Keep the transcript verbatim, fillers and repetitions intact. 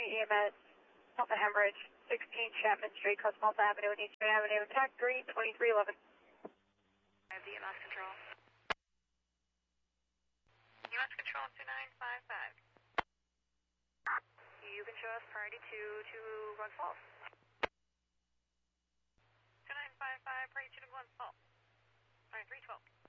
E M S, Delta Hemorrhage, sixteen Chapman Street, Cosmos Avenue, and Eastern Avenue, T A C three, twenty-three eleven. I have the E M S control. E M S control two nine five five. You can show us priority two to Glens Falls. two nine five five, priority two to Glens Falls. Sorry, three twelve.